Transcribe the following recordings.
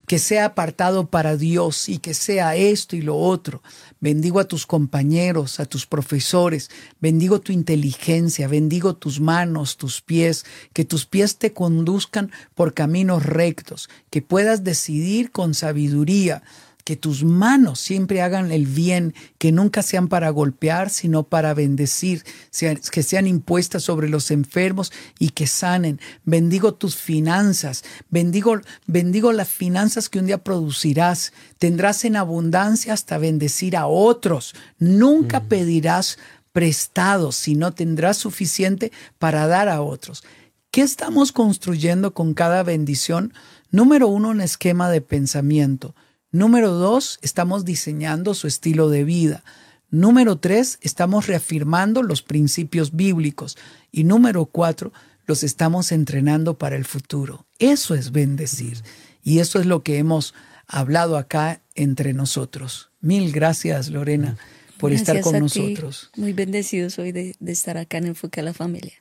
que sea apartado para Dios y que sea esto y lo otro. Bendigo a tus compañeros, a tus profesores, bendigo tu inteligencia, bendigo tus manos, tus pies, que tus pies te conduzcan por caminos rectos, que puedas decidir con sabiduría, que tus manos siempre hagan el bien, que nunca sean para golpear, sino para bendecir, que sean impuestas sobre los enfermos y que sanen. Bendigo tus finanzas, bendigo las finanzas que un día producirás. Tendrás en abundancia hasta bendecir a otros. Nunca pedirás prestado, sino tendrás suficiente para dar a otros. ¿Qué estamos construyendo con cada bendición? Número 1, un esquema de pensamiento. Número 2, estamos diseñando su estilo de vida. Número 3, estamos reafirmando los principios bíblicos. Y número 4, los estamos entrenando para el futuro. Eso es bendecir. Y eso es lo que hemos hablado acá entre nosotros. Mil gracias, Lorena, por estar con nosotros. Muy bendecido soy de estar acá en Enfoque a la Familia.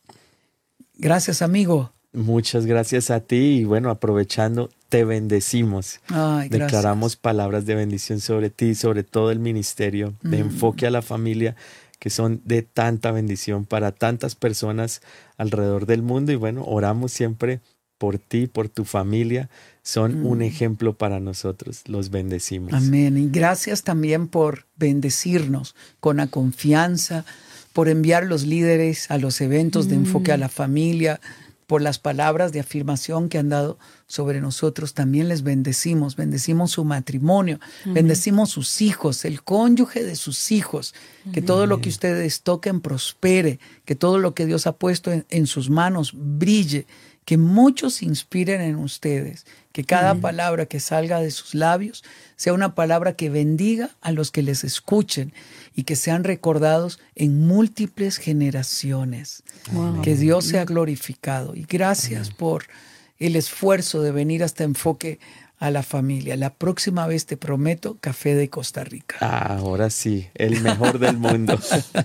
Gracias, amigo. Muchas gracias a ti y bueno, aprovechando, te bendecimos. Ay, declaramos palabras de bendición sobre ti, sobre todo el ministerio de Enfoque a la Familia, que son de tanta bendición para tantas personas alrededor del mundo. Y bueno, oramos siempre por ti, por tu familia. Son un ejemplo para nosotros. Los bendecimos. Amén. Y gracias también por bendecirnos con la confianza, por enviar los líderes a los eventos de Enfoque a la Familia, por las palabras de afirmación que han dado sobre nosotros. También les bendecimos su matrimonio, bendecimos sus hijos, el cónyuge de sus hijos, que todo lo que ustedes toquen prospere, que todo lo que Dios ha puesto en sus manos brille, que muchos se inspiren en ustedes, que cada palabra que salga de sus labios sea una palabra que bendiga a los que les escuchen y que sean recordados en múltiples generaciones. Wow. Que Dios sea glorificado. Y gracias por el esfuerzo de venir hasta Enfoque a la Familia. La próxima vez te prometo café de Costa Rica. Ahora sí, el mejor del mundo.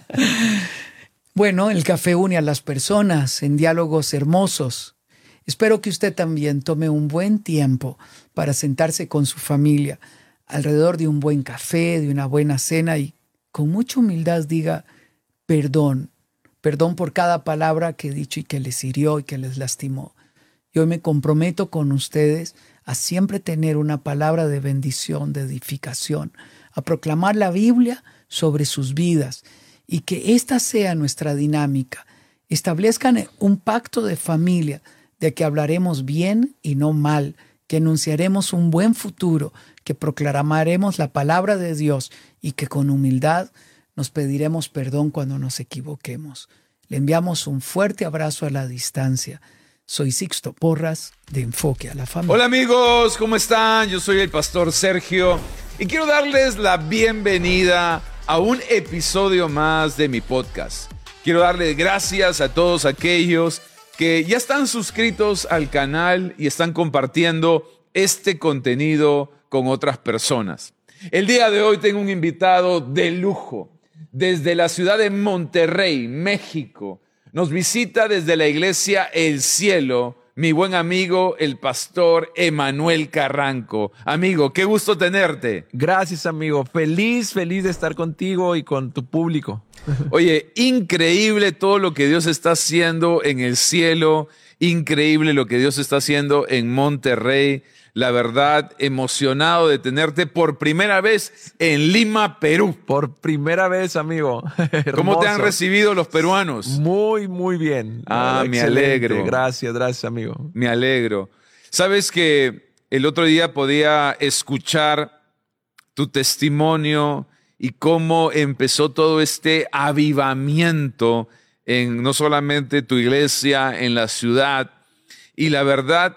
Bueno, el café une a las personas en diálogos hermosos. Espero que usted también tome un buen tiempo para sentarse con su familia alrededor de un buen café, de una buena cena y con mucha humildad diga perdón. Perdón por cada palabra que he dicho y que les hirió y que les lastimó. Yo me comprometo con ustedes a siempre tener una palabra de bendición, de edificación, a proclamar la Biblia sobre sus vidas y que esta sea nuestra dinámica. Establezcan un pacto de familia de que hablaremos bien y no mal, que anunciaremos un buen futuro, que proclamaremos la palabra de Dios y que con humildad nos pediremos perdón cuando nos equivoquemos. Le enviamos un fuerte abrazo a la distancia. Soy Sixto Porras de Enfoque a la Familia. Hola amigos, ¿cómo están? Yo soy el pastor Sergio y quiero darles la bienvenida a un episodio más de mi podcast. Quiero darles gracias a todos aquellos que ya están suscritos al canal y están compartiendo este contenido con otras personas. El día de hoy tengo un invitado de lujo. Desde la ciudad de Monterrey, México, nos visita desde la iglesia El Cielo, mi buen amigo, el pastor Emanuel Carranco. Amigo, qué gusto tenerte. Gracias, amigo. Feliz de estar contigo y con tu público. Oye, increíble todo lo que Dios está haciendo en El Cielo, increíble lo que Dios está haciendo en Monterrey. La verdad, emocionado de tenerte por primera vez en Lima, Perú. Por primera vez, amigo. ¿Cómo te han recibido los peruanos? Muy, muy bien. Me alegro. Gracias, amigo. Me alegro. Sabes que el otro día podía escuchar tu testimonio y cómo empezó todo este avivamiento en no solamente tu iglesia, en la ciudad. Y la verdad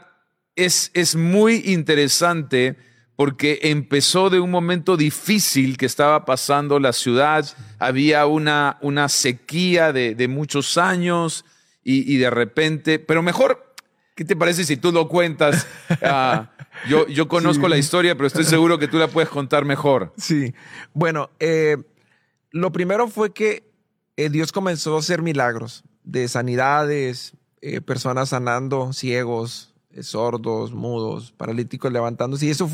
es muy interesante porque empezó de un momento difícil que estaba pasando la ciudad. Había una sequía de muchos años y de repente, pero mejor, ¿qué te parece si tú lo cuentas? Yo conozco la historia, pero estoy seguro que tú la puedes contar mejor. Sí. Bueno, lo primero fue que Dios comenzó a hacer milagros de sanidades, personas sanando, ciegos, sordos, mudos, paralíticos levantándose. Y eso